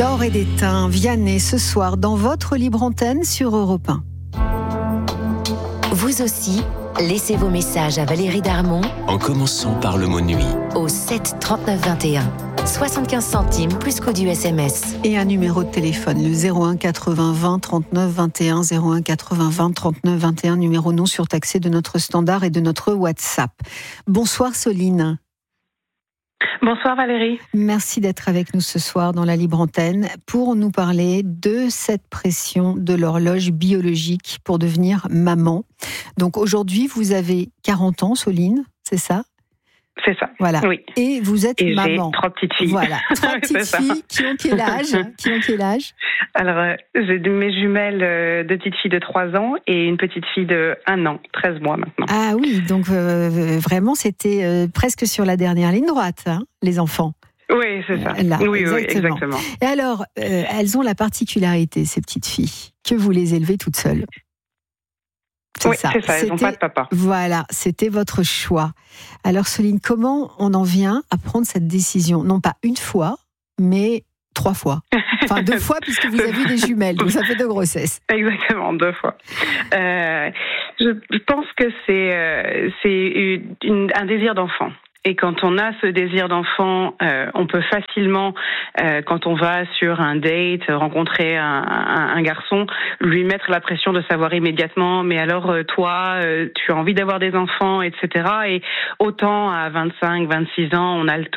D'or et d'étain, Vianney, ce soir, dans votre libre antenne sur Europe 1. Vous aussi, laissez vos messages à Valérie Darmon en commençant par le mot nuit au 7 39 21. 75 centimes plus coût du SMS. Et un numéro de téléphone, le 01 80 20 39 21, 01 80 20 39 21, numéro non surtaxé de notre standard et de notre WhatsApp. Bonsoir Soline. Bonsoir Valérie. Merci d'être avec nous ce soir dans la libre antenne pour nous parler de cette pression de l'horloge biologique pour devenir maman. Donc aujourd'hui, vous avez 40 ans, Soline, c'est ça ? C'est ça. Voilà. Oui. Et vous êtes maman. J'ai 3 petites filles. Voilà. 3 petites filles qui ont quel âge ? Alors, j'ai mes jumelles, 2 petites filles de 3 ans et une petite fille de 1 an, 13 mois maintenant. Ah oui, donc vraiment, c'était presque sur la dernière ligne droite, hein, les enfants. Oui, c'est ça. Là, oui, exactement. Et alors, elles ont la particularité, ces petites filles, que vous les élevez toutes seules. C'est ça, elles n'ont pas de papa. Voilà, c'était votre choix. Alors Soline, comment on en vient à prendre cette décision ? Non pas une fois, mais 3 fois. Enfin 2 fois puisque vous avez des jumelles, donc ça fait 2 grossesses. Exactement, 2 fois. Je pense que c'est un désir d'enfant. Et quand on a ce désir d'enfant, on peut facilement, quand on va sur un date, rencontrer un garçon, lui mettre la pression de savoir immédiatement, mais alors toi, tu as envie d'avoir des enfants, etc. Et autant à 25, 26 ans, on a le